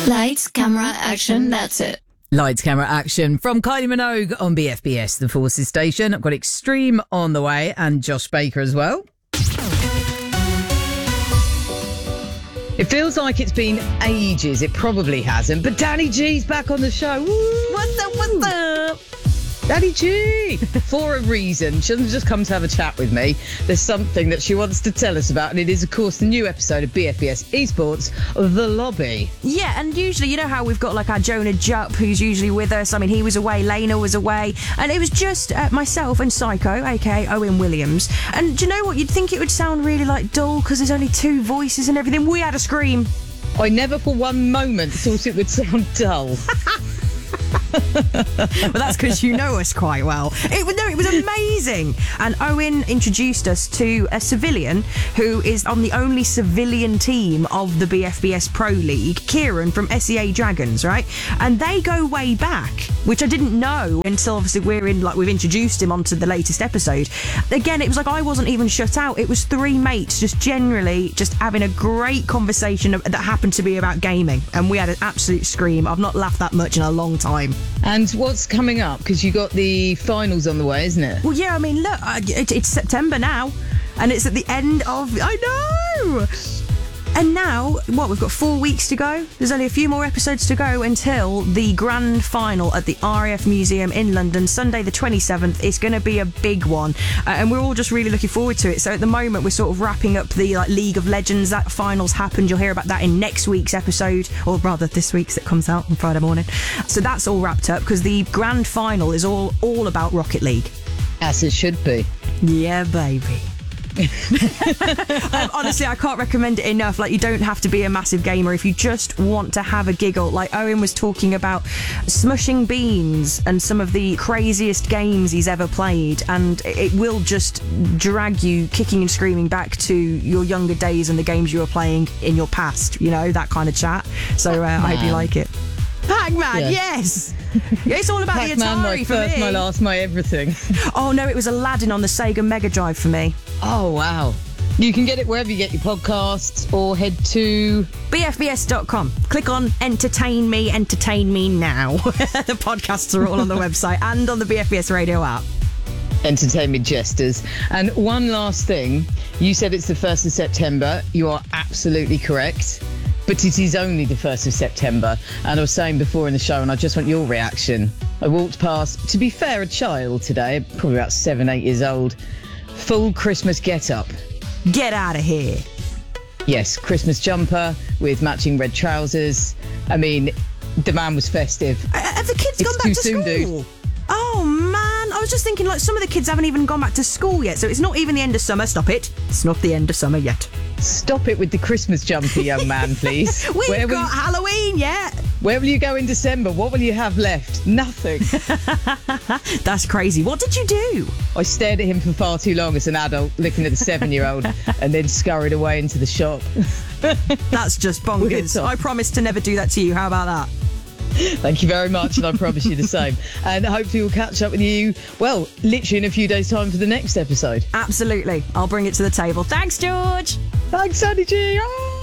Lights, camera, action, that's it. Lights, camera, action from Kylie Minogue on BFBS, the Forces station. I've got Extreme on the way and Josh Baker as well. It feels like it's been ages. It probably hasn't. But Danny G's back on the show. Woo! What's up, what's up? Danny G! For a reason. She doesn't just come to have a chat with me. There's something that she wants to tell us about, and it is, of course, the new episode of BFBS Esports, The Lobby. Yeah, and usually, you know how we've got like our Jonah Jupp, who's usually with us. I mean, he was away, Lena was away, and it was just myself and Psycho, aka Owen Williams. And do you know what? You'd think it would sound really like dull because there's only two voices and everything. We had a scream. I never for one moment thought it would sound dull. Well, that's because you know us quite well. It was amazing. And Owen introduced us to a civilian who is on the only civilian team of the BFBS Pro League, Kieran from SEA Dragons, right? And they go way back, which I didn't know until obviously we've introduced him onto the latest episode. Again, it was like I wasn't even shut out. It was three mates just generally just having a great conversation that happened to be about gaming, and we had an absolute scream. I've not laughed that much in a long time. And what's coming up? Because you got the finals on the way, isn't it? Well, yeah, I mean, look, it's September now, and it's at the end of... I know! And now, we've got 4 weeks to go? There's only a few more episodes to go until the grand final at the RAF Museum in London, Sunday the 27th. It's going to be a big one, and we're all just really looking forward to it. So at the moment, we're sort of wrapping up the League of Legends. That finals happened. You'll hear about that in next week's episode, or rather this week's that comes out on Friday morning. So that's all wrapped up, because the grand final is all about Rocket League. As it should be. Yeah, baby. Honestly, I can't recommend it enough. Like, you don't have to be a massive gamer if you just want to have a giggle. Like Owen was talking about Smushing Beans and some of the craziest games he's ever played, and it will just drag you kicking and screaming back to your younger days and the games you were playing in your past, you know, that kind of chat. So I hope you like it. Pac-Man, yeah. Yes. It's all about Pac-Man, the Atari my for first, me. my last, my everything. Oh no, it was Aladdin on the Sega Mega Drive for me. Oh, wow. You can get it wherever you get your podcasts, or head to... BFBS.com. Click on Entertain Me Now. The podcasts are all on the website and on the BFBS radio app. Entertain Me Jesters. And one last thing. You said it's the 1st of September. You are absolutely correct. But it is only the 1st of September. And I was saying before in the show, and I just want your reaction. I walked past, to be fair, a child today, probably about 7, 8 years old, full Christmas get-up. Get out of here. Yes, Christmas jumper with matching red trousers. I mean, the man was festive. Have the kids gone back too to soon, school? dude. Oh, man. I was just thinking, like, some of the kids haven't even gone back to school yet, so it's not even the end of summer. Stop it. It's not the end of summer yet. Stop it with the Christmas jumper, young man, please. We've got Halloween yet. Where will you go in December? What will you have left? Nothing. That's crazy. What did you do? I stared at him for far too long as an adult, looking at the 7-year-old, and then scurried away into the shop. That's just bonkers. I promise to never do that to you. How about that? Thank you very much, and I promise you the same. And hopefully we'll catch up with you, well, literally in a few days' time for the next episode. Absolutely. I'll bring it to the table. Thanks, George. Thanks, Sandy G.